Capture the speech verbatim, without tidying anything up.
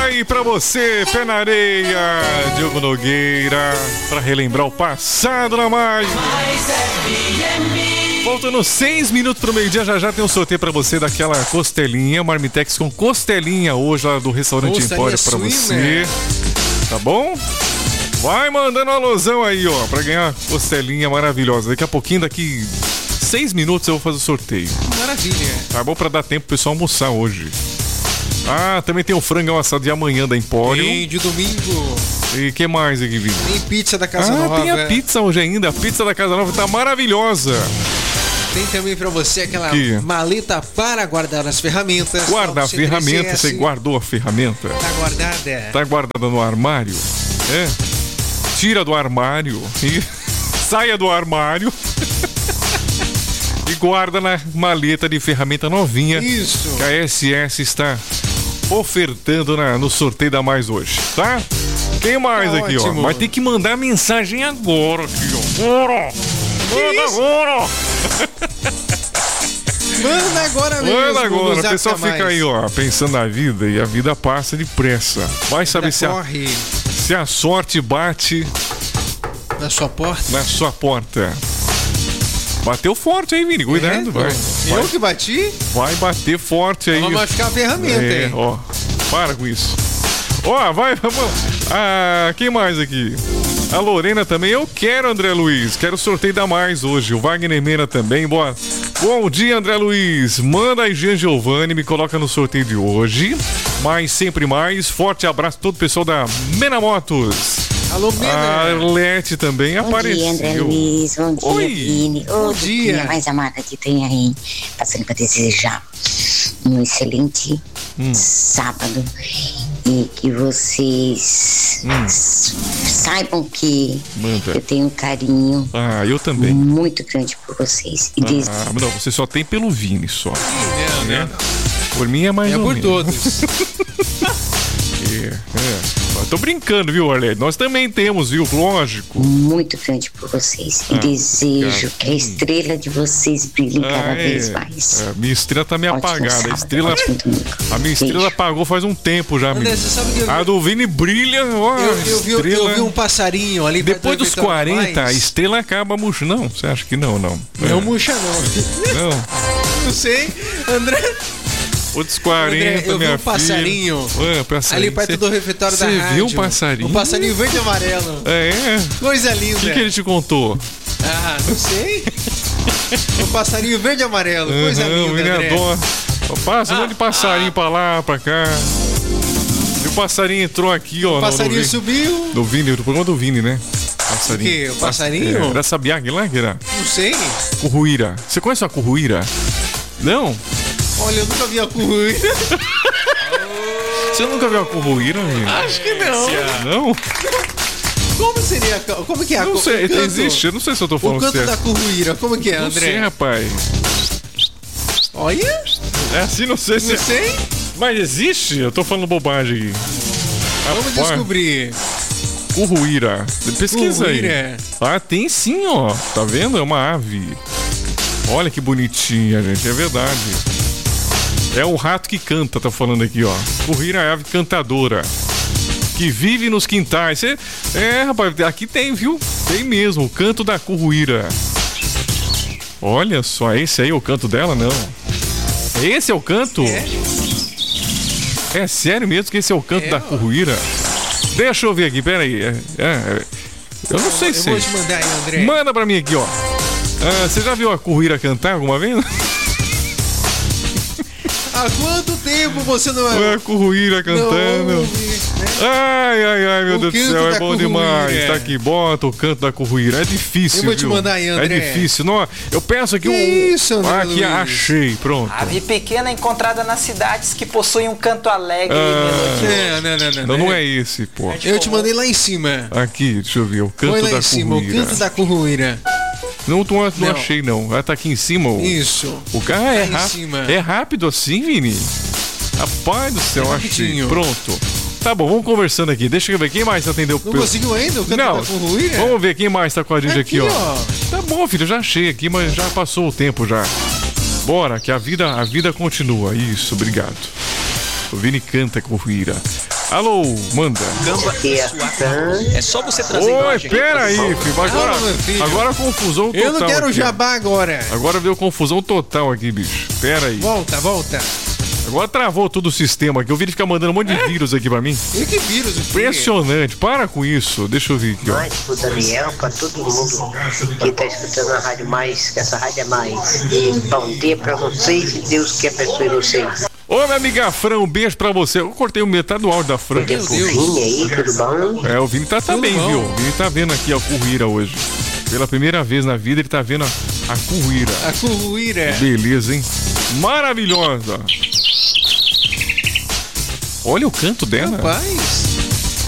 aí pra você, pé na areia, Diogo Nogueira, pra relembrar o passado na mais. Faltando seis minutos pro meio-dia, já já tem um sorteio pra você daquela costelinha, Marmitex com costelinha hoje lá do restaurante Empório pra você. Tá bom? Vai mandando uma alusão aí, ó, pra ganhar costelinha maravilhosa. Daqui a pouquinho, daqui seis minutos eu vou fazer o sorteio. Maravilha. Tá bom pra dar tempo pro pessoal almoçar hoje. Ah, também tem o frango assado de amanhã da Empório. Tem de domingo. E que mais aqui, Vini? Tem pizza da Casa ah, Nova. Tem a pizza hoje ainda. A pizza da Casa Nova tá maravilhosa. Tem também pra você aquela que? maleta para guardar as ferramentas. Guardar a ferramenta, você guardou a ferramenta? Tá guardada. Tá guardada no armário? É. Tira do armário e saia do armário e guarda na maleta de ferramenta novinha. Isso. Que a S S está ofertando na, no sorteio da Mais hoje, tá? Quem mais tá aqui, ótimo. Ó? Vai ter que mandar mensagem agora aqui, ó. Agora! Manda agora! Manda agora mesmo. Manda agora. O pessoal fica mais. Aí, ó, pensando na vida e a vida passa depressa. Vai saber se a, se a sorte bate na sua porta. Na sua porta. Bateu forte aí, Vini. Cuidado, é, vai. Eu vai. que bati? Vai bater forte aí. Vamos machucar a ferramenta, é, hein? Ó, para com isso. Ó, vai, vamos. Ah, quem mais aqui? A Lorena também. Eu quero, André Luiz. Quero sorteio da Mais hoje. O Wagner Mena também. Boa. Bom dia, André Luiz. Manda aí, Jean Giovanni. Me coloca no sorteio de hoje. Mais, sempre mais. Forte abraço a todo o pessoal da Mena Motos. Alô, Mena. A Arlete também bom apareceu. Bom dia, André Luiz. Bom dia, Oi. Vini. Bom oh, dia. Mais amada que tem aí. Passando para desejar um excelente hum. sábado. E que vocês hum. saibam que Manda. Eu tenho um carinho ah, eu também. muito grande por vocês. E ah, des... Não, você só tem pelo Vini só. Não, né? não. Por mim é mais é ou por menos. todos. é, é. Tô brincando, viu, Arlete? Nós também temos, viu? Lógico. Muito grande por vocês. E ah, desejo cara. que a estrela de vocês brilhe ah, cada é. vez mais. É, minha estrela tá meio ótimo apagada. Sábado, a estrela. A minha estrela Beijo. apagou faz um tempo já, André, você sabe que eu vi... A do Vini brilha. Ó, eu, eu, vi, estrela... eu vi um passarinho ali. Depois dos quarenta, a estrela acaba murcha. Não, você acha que não, não? Não é. murcha, não. Não. Não sei, André. Outros quarenta, André, eu vi minha um passarinho, filha. Ué, passarinho. Ali perto Cê, do refeitório da rádio. Você viu um passarinho? Um passarinho verde e amarelo. É. Coisa linda. O que, que ele te contou? Ah, não sei. Um passarinho verde e amarelo. Coisa uhum, linda, André. Adora. Passa um monte de passarinho ah, pra lá, pra cá. E o passarinho entrou aqui, ó. O passarinho no, no subiu. Do Vini, do programa do Vini, né? Passarinho. O quê? O passarinho? É, era Sabiá, lá que era? Não sei. Curruíra. Você conhece a curruíra? Não? Olha, eu nunca vi a curruíra. Você nunca viu a curruíra, Vini? Acho que não. Não? Como seria? Como que é a Não sei, existe. Eu não sei se eu tô falando o canto certo. da curruíra, como que é, não André? Não sei, rapaz. Olha. É assim, não sei se... Não sei. Mas existe? Eu tô falando bobagem aqui. Vamos rapaz. descobrir. Curruíra. Pesquisa curruíra. aí. Ah, tem sim, ó. Tá vendo? É uma ave. Olha que bonitinha, gente. É verdade. É o rato que canta, tá falando aqui, ó. Curruíra é a ave cantadora. Que vive nos quintais. Cê... É, rapaz, aqui tem, viu? Tem mesmo, o canto da curruíra. Olha só, esse aí é o canto dela? Não. Esse é o canto? É, é sério mesmo que esse é o canto é, da curruíra? Deixa eu ver aqui, pera aí. É, é, eu não sei eu se... Eu vou te mandar aí, André. Manda pra mim aqui, ó. Ah, você já viu a curruíra cantar alguma vez? Há quanto tempo você não é? A curruíra cantando. Não ouve, né? Ai, ai, ai, meu o Deus do céu, é bom curruíra. demais. Tá aqui, bota o canto da curruíra. É difícil, Eu vou te viu? mandar aí, André. É difícil. Não, eu penso aqui que um... Isso, André aqui, Luiz. achei, pronto. Ave pequena encontrada nas cidades que possuem um canto alegre ah, É, e não, não, não, não, não, não é esse, pô. Eu te mandei lá em cima. Aqui, deixa eu ver, o canto Foi lá da em cima, curruíra. o canto da curruíra. Não, não, não, não achei, não. Ela tá aqui em cima. O... Isso. O cara é, tá rápido, é rápido assim, Vini? Rapaz do céu, é achei. Pronto. Tá bom, vamos conversando aqui. Deixa eu ver quem mais atendeu. Não conseguiu ainda o canto não, da curruíra? Vamos ver quem mais tá com a gente aqui, aqui ó. ó. Tá bom, filho, eu já achei aqui, mas já passou o tempo já. Bora, que a vida, a vida continua. Isso, obrigado. O Vini canta curruíra. Alô, manda. É só você trazer Oi, imagem. pera aí, filho. Agora, Calma, meu filho. agora a confusão total. Eu não quero aqui, ó. jabá agora. Agora deu confusão total aqui, bicho. Pera aí. Volta, volta. Agora travou todo o sistema aqui. Eu vi ele ficar mandando um monte de vírus aqui pra mim. E que vírus? Impressionante. Para com isso. Deixa eu ver aqui, ó. Mais pro Daniel, pra todo mundo que tá escutando a Rádio Mais, que essa rádio é mais. E bom dia pra vocês e Deus que abençoe vocês. Ô, minha amiga Fran, um beijo pra você. Eu cortei metade do áudio da Fran. Meu Deus. Vini aí, tudo bom? É, o Vini tá também, bom. viu? O Vini tá vendo aqui a curruíra hoje. Pela primeira vez na vida, ele tá vendo a, a curruíra. A curruíra. Beleza, hein? Maravilhosa. Olha o canto dela. Rapaz.